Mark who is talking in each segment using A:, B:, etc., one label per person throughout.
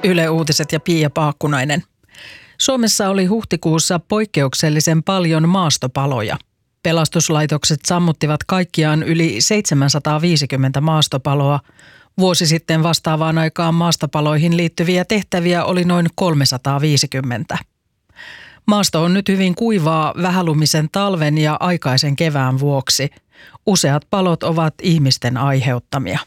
A: Yle Uutiset ja Pia Paakkunainen. Suomessa oli huhtikuussa poikkeuksellisen paljon maastopaloja. Pelastuslaitokset sammuttivat kaikkiaan yli 750 maastopaloa. Vuosi sitten vastaavaan aikaan maastopaloihin liittyviä tehtäviä oli noin 350. Maasto on nyt hyvin kuivaa vähälumisen talven ja aikaisen kevään vuoksi. Useat palot ovat ihmisten aiheuttamia.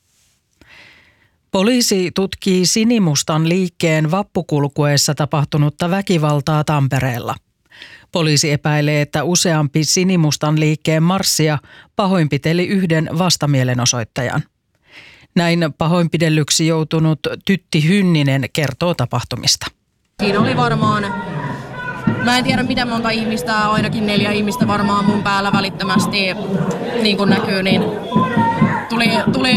A: Poliisi tutkii Sinimustan liikkeen vappukulkueessa tapahtunutta väkivaltaa Tampereella. Poliisi epäilee, että useampi Sinimustan liikkeen marssia pahoinpiteli yhden vastamielenosoittajan. Näin pahoinpidellyksi joutunut Tytti Hynninen kertoo tapahtumista.
B: Siinä oli varmaan, mä en tiedä miten monta ihmistä, ainakin 4 ihmistä varmaan mun päällä välittömästi, niin kuin näkyy, niin tuli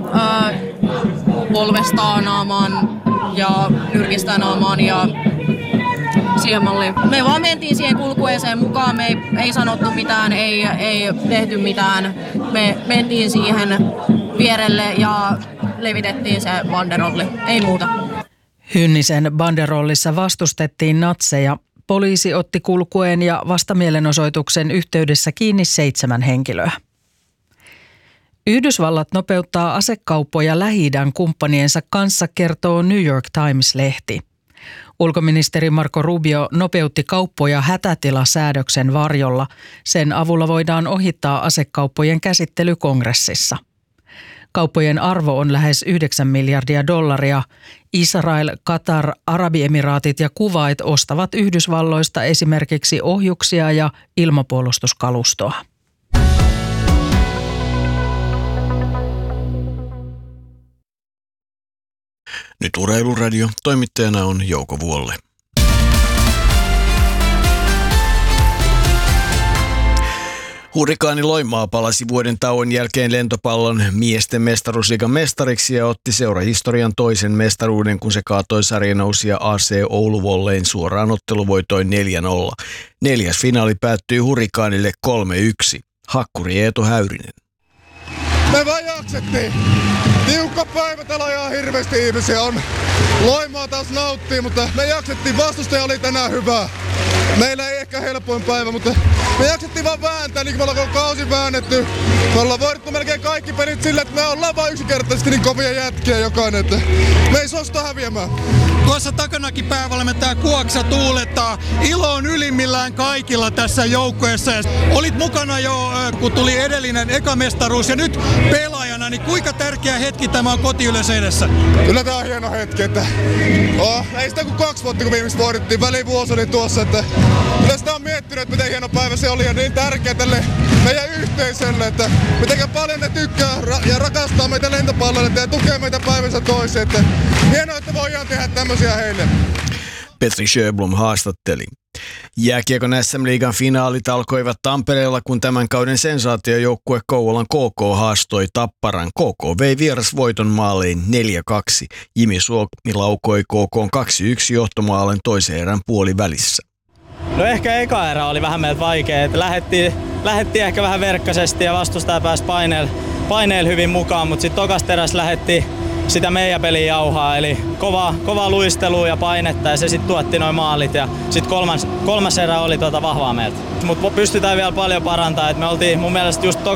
B: polvesta naamaan ja nyrkistä naamaan ja siihen malliin. Me vaan mentiin siihen kulkueeseen mukaan, me ei sanottu mitään, ei tehty mitään. Me mentiin siihen vierelle ja levitettiin se banderolli, ei muuta.
A: Hynnisen banderollissa vastustettiin natseja. Poliisi otti kulkueen ja vastamielenosoituksen yhteydessä kiinni 7 henkilöä. Yhdysvallat nopeuttaa asekauppoja Lähi-idän kumppaniensa kanssa, kertoo New York Times-lehti. Ulkoministeri Marco Rubio nopeutti kauppoja hätätilasäädöksen varjolla. Sen avulla voidaan ohittaa asekauppojen käsittely kongressissa. Kauppojen arvo on lähes $9 miljardia. Israel, Katar, Arabiemiraatit ja Kuwait ostavat Yhdysvalloista esimerkiksi ohjuksia ja ilmapuolustuskalustoa.
C: Nyt Urheiluradio. Toimittajana on Jouko Vuolle. Hurrikaani Loimaa palasi vuoden tauon jälkeen lentopallon miesten mestaruusliigan mestariksi ja otti seurahistorian toisen mestaruuden, kun se kaatoi sarjanousia AC Oulu Volleyn suoraan otteluvoitoin 4-0. 4. finaali päättyi Hurrikaanille 3-1. Hakkuri Eetu Häyrinen.
D: Me vaan jaksettiin. Tiukka päivä, täällä ajaa hirveästi ihmisiä on. Loimaa taas nauttii, mutta me jaksettiin. Vastustaja oli tänään hyvä. Meillä ei ehkä helpoin päivä, mutta me jaksettiin vaan vääntää, niin kuin me ollaan kausi väännetty. Me ollaan voitettu melkein kaikki pelit sillä, että me ollaan vaan yksinkertaisesti niin kovia jätkiä jokainen, että me ei suosta häviämään.
E: Tuossa takanakin päävalmentaja Kuoksa tuulettaa. Ilo on ylimmillään kaikilla tässä joukkueessa. Olit mukana jo, kun tuli edellinen ekamestaruus ja nyt pelaajana, niin kuinka tärkeä hetki tämä on kotiyleisön edessä?
D: Kyllä tämä on hieno hetki, että ei sitä kuin 2 vuotta, kun viimeksi voidettiin. Välivuosi oli tuossa, että kyllä sitä on miettinyt, että miten hieno päivä se oli ja niin tärkeä tälle meidän yhteisölle, että miten paljon ne tykkää ja rakastaa meitä lentopalloilijoita ja tukee meitä päivänsä toiseen. Että hienoa, että voidaan tehdä tämmöisiä heille.
C: Petri Sjöblom haastatteli. Jääkiekon SM-liigan finaalit alkoivat Tampereella, kun tämän kauden sensaatiojoukkue Kouvolan KK haastoi Tapparan. KK vei vierasvoiton maalein 4-2. Jimi Suomi laukoi KK:n 2-1 johtomaalen toisen erän puolivälissä.
F: No ehkä eka erä oli vähän meiltä vaikea. Lähettiin ehkä vähän verkkaisesti ja vastustaja pääsi paineella hyvin mukaan, mutta sitten tokasta erässä lähdettiin sitä meidän peliä jauhaa, eli kova luistelua ja painetta ja se sitten tuotti noin maalit ja sitten kolmas erä oli vahvaa meiltä. Mutta pystytään vielä paljon parantamaan, että me oltiin mun mielestä just